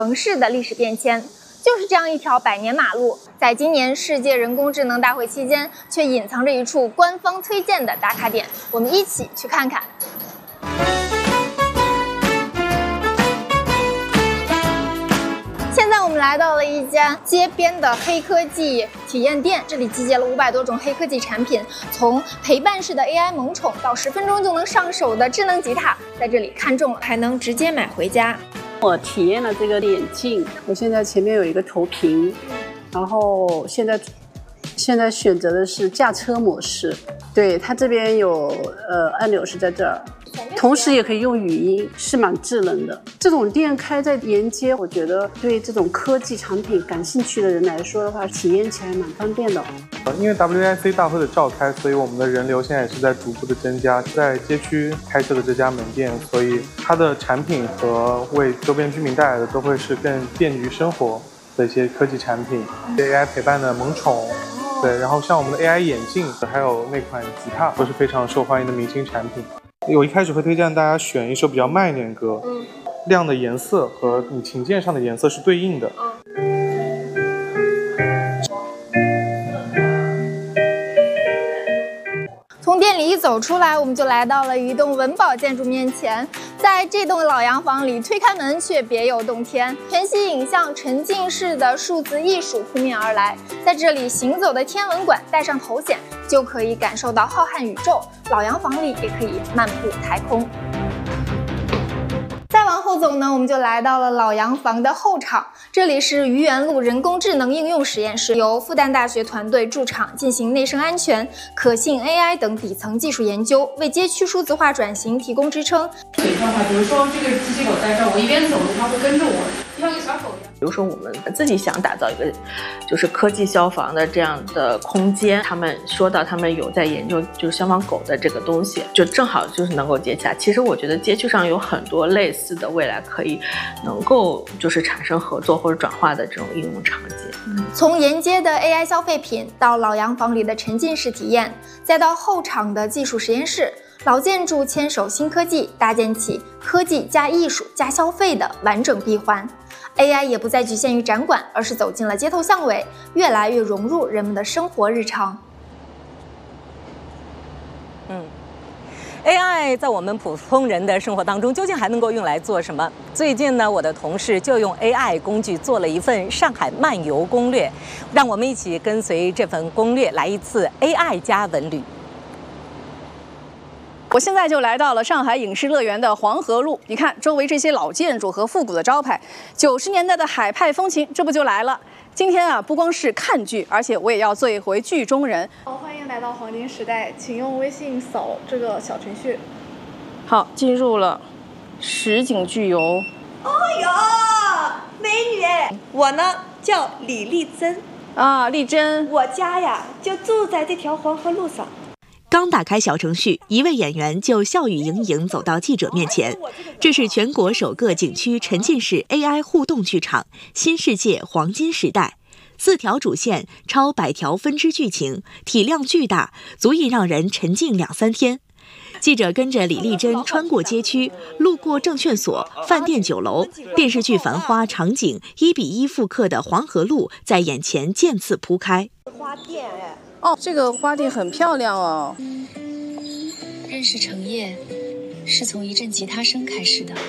城市的历史变迁。就是这样一条百年马路，在今年世界人工智能大会期间，却隐藏着一处官方推荐的打卡点，我们一起去看看。现在我们来到了一家街边的黑科技体验店，这里集结了500多种黑科技产品，从陪伴式的 AI 萌宠到10分钟就能上手的智能吉他，在这里看中了还能直接买回家。 我体验了这个眼镜，我现在前面有一个投屏，然后现在选择的是驾车模式，对，它这边有按钮是在这儿，同时也可以用语音，是蛮智能的。这种店开在沿街，我觉得对这种科技产品感兴趣的人来说的话，体验起来蛮方便的。 因为 WIC 大会的召开，所以我们的人流现在也是在逐步的增加。在街区开设的这家门店，所以它的产品和为周边居民带来的都会是更便于生活的一些科技产品， AI 陪伴的萌宠，对，然后像我们的 AI 眼镜，还有那款吉他，都是非常受欢迎的明星产品。我一开始会推荐大家选一首比较慢一点的歌，亮的颜色和你琴键上的颜色是对应的。 从店里一走出来，我们就来到了一栋文保建筑面前。在这栋老洋房里，推开门却别有洞天，全息影像沉浸式的数字艺术扑面而来。在这里行走的天文馆，戴上头显就可以感受到浩瀚宇宙，老洋房里也可以漫步太空。再往后走呢，我们就来到了老洋房的后场，这里是愚园路人工智能应用实验室，由复旦大学团队驻场进行内生安全、可信 AI 等底层技术研究，为街区数字化转型提供支撑。 比如说这个机器狗在这儿，我一边走路它会跟着我，就像个小狗一样。 比如说我们自己想打造一个就是科技消防的这样的空间，他们说到他们有在研究就是消防狗的这个东西，就正好就是能够接洽。其实我觉得街区上有很多类似的未来可以能够就是产生合作或者转化的这种应用场景。 从沿街的 AI 消费品到老洋房里的沉浸式体验，再到后场的技术实验室，老建筑牵手新科技，搭建起科技加艺术加消费的完整闭环。AI 也不再局限于展馆，而是走进了街头巷尾，越来越融入人们的生活日常。 AI 在我们普通人的生活当中究竟还能够用来做什么？最近呢，我的同事就用 AI 工具做了一份上海漫游攻略，让我们一起跟随这份攻略来一次 AI 加文旅。 我现在就来到了上海影视乐园的黄河路，你看周围这些老建筑和复古的招牌，90年代的海派风情，这不就来了？今天啊，不光是看剧，而且我也要做一回剧中人。 欢迎来到黄金时代，请用微信扫这个小程序。 好，进入了实景剧游。 哦哟，美女！我呢叫李丽珍啊，丽珍， 我家呀就住在这条黄河路上。 刚打开小程序，一位演员就笑语盈盈走到记者面前。这是全国首个景区沉浸式 AI 互动剧场——新世界黄金时代。4条主线，超100条分支剧情，体量巨大，足以让人沉浸2-3天。记者跟着李丽珍穿过街区，路过证券所、饭店、酒楼，电视剧繁花场景1比1复刻的黄河路在眼前渐次铺开。 花店哎。 哦，这个花店很漂亮哦。 认识程烨是从一阵吉他声开始的。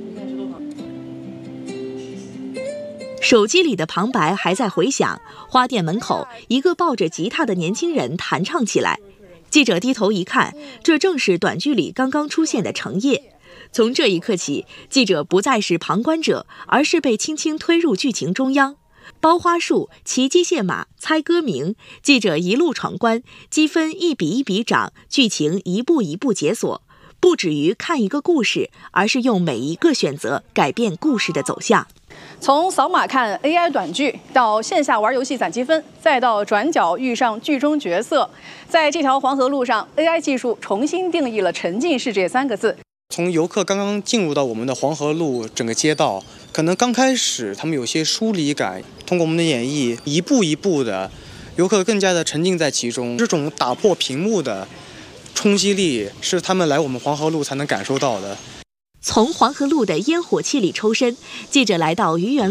手机里的旁白还在回响，花店门口一个抱着吉他的年轻人弹唱起来。记者低头一看，这正是短剧里刚刚出现的程烨。从这一刻起，记者不再是旁观者，而是被轻轻推入剧情中央。包花束、骑机械马、猜歌名，记者一路闯关，积分1比1比涨，剧情一步一步解锁。不止于看一个故事，而是用每一个选择改变故事的走向。 从扫码看 AI 短剧，到线下玩游戏攒积分，再到转角遇上剧中角色，在这条黄河路上 ，AI 技术重新定义了沉浸式这3个字。 从游客刚刚进入到我们的黄河路整个街道，可能刚开始他们有些疏离感，通过我们的演绎，一步一步的，游客更加的沉浸在其中。这种打破屏幕的冲击力，是他们来我们黄河路才能感受到的。 从黄河路的烟火气里抽身，记者来到愚园